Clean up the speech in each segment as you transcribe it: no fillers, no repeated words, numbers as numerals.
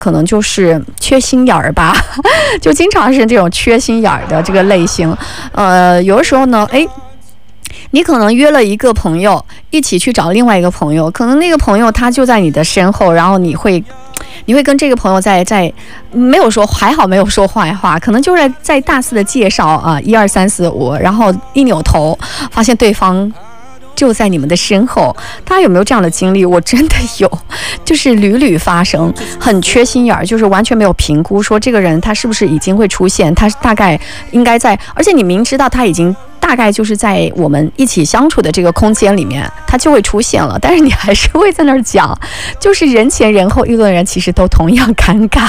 可能就是缺心眼儿吧，就经常是这种缺心眼儿的这个类型。有的时候呢，你可能约了一个朋友一起去找另外一个朋友，可能那个朋友他就在你的身后，然后你会跟这个朋友在没有说，还好没有说坏话，可能就是在大肆的介绍啊，1、2、3、4、5，然后一扭头发现对方就在你们的身后。大家有没有这样的经历？我真的有，就是屡屡发生，很缺心眼儿，就是完全没有评估说这个人他是不是已经会出现，他大概应该在，而且你明知道他已经大概就是在我们一起相处的这个空间里面，他就会出现了，但是你还是会在那儿讲，就是人前人后议论人，其实都同样尴尬。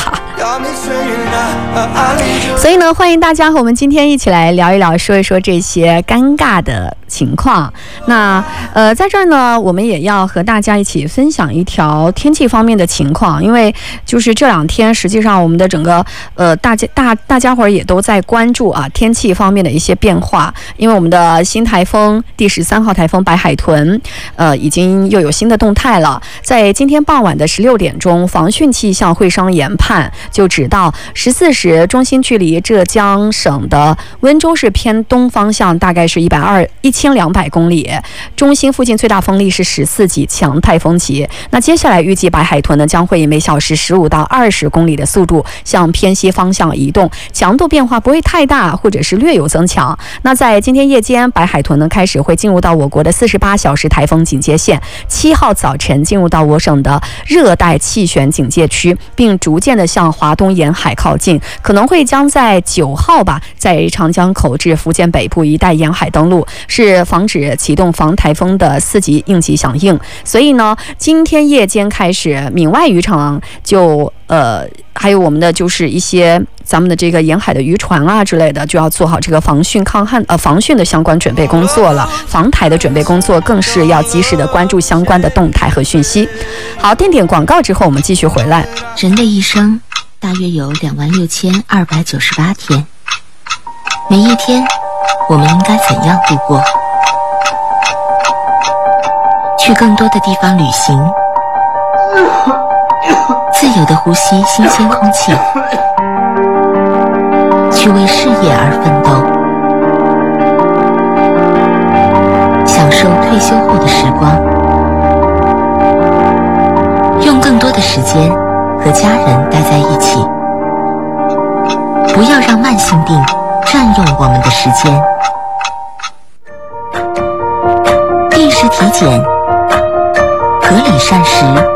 所以呢，欢迎大家和我们今天一起来聊一聊，说一说这些尴尬的情况。那在这儿呢，我们也要和大家一起分享一条天气方面的情况，因为就是这2天，实际上我们的整个大家伙儿也都在关注啊天气方面的一些变化。因为我们的新台风第13号台风白海豚，已经又有新的动态了。在今天傍晚的16点钟，防汛气象会商研判就指到14时，中心距离浙江省的温州市偏东方向大概是1200公里，中心附近最大风力是14级强台风级。那接下来预计白海豚呢将会以每小时15到20公里的速度向偏西方向移动，强度变化不会太大，或者是略有增强。那在今天夜间，白海豚呢开始会进入到我国的48小时台风警戒线，7号早晨进入到我省的热带气旋警戒区，并逐渐的向华东沿海靠近，可能会将在9号吧，在长江口至福建北部一带沿海登陆，是防止启动防台风的4级应急响应。所以呢，今天夜间开始，闽外渔场就还有我们的就是一些咱们的这个沿海的渔船啊之类的，就要做好这个防汛的相关准备工作了，防台的准备工作更是要及时的关注相关的动态和讯息。好，定点广告之后，我们继续回来。 人的一生大约有26298天，每一天我们应该怎样度过？去更多的地方旅行，自由地呼吸新鲜空气，去为事业而奋斗，享受退休后的时光，用更多的时间和家人待在一起，不要让慢性病占用我们的时间。定时体检，合理膳食，